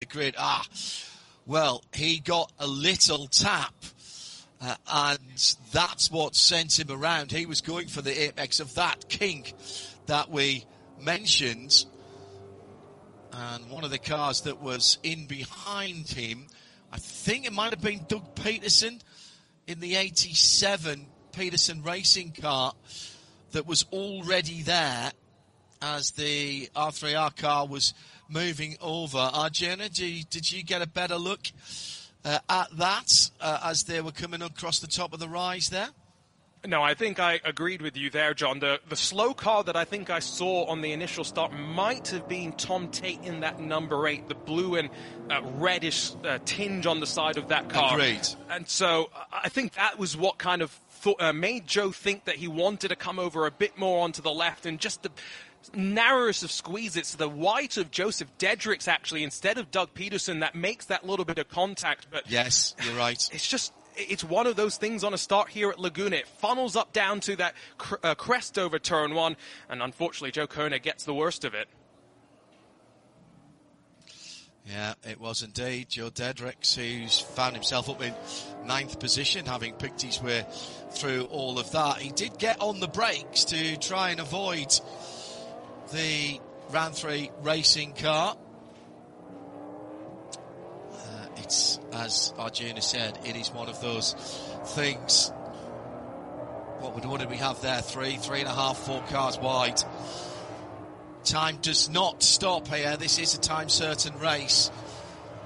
grid. Well, he got a little tap, and that's what sent him around. He was going for the apex of that kink that we mentioned. And one of the cars that was in behind him, I think it might have been Doug Peterson in the 87 Peterson racing car that was already there as the R3R car was moving over. Arjuna, did you get a better look at that as they were coming across the top of the rise there? No, I think I agreed with you there, John. The slow car that I think I saw on the initial start might have been Tom Tate in that number 8, the blue and reddish tinge on the side of that car. Agreed. And so I think that was what kind of made Joe think that he wanted to come over a bit more onto the left, and just the narrowest of squeeze. It's the white of Joseph Dedricks, actually, instead of Doug Peterson, that makes that little bit of contact. But yes, you're right. It's one of those things on a start here at Laguna. It funnels up down to that crest over turn 1, and unfortunately Joe Koenig gets the worst of it. Yeah, it was indeed Joe Dedricks, who's found himself up in 9th position, having picked his way through all of that. He did get on the brakes to try and avoid the Round 3 racing car. It's, as Arjuna said, it is one of those things. What did we have there? 3.5, 4 cars wide. Time does not stop here. This is a time certain race.